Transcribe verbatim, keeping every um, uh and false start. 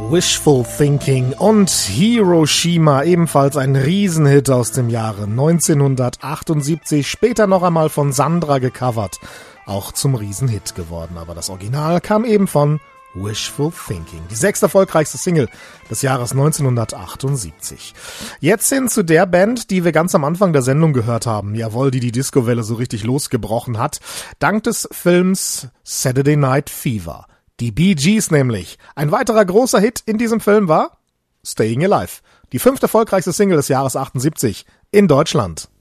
Wishful Thinking und Hiroshima, ebenfalls ein Riesenhit aus dem Jahre neunzehnhundertachtundsiebzig, später noch einmal von Sandra gecovert, auch zum Riesenhit geworden, aber das Original kam eben von Wishful Thinking, die sechst erfolgreichste Single des Jahres neunzehnhundertachtundsiebzig. Jetzt hin zu der Band, die wir ganz am Anfang der Sendung gehört haben, jawohl, die die Disco-Welle so richtig losgebrochen hat, dank des Films Saturday Night Fever. Die Bee Gees nämlich. Ein weiterer großer Hit in diesem Film war Staying Alive, die fünfte erfolgreichste Single des Jahres achtundsiebzig in Deutschland.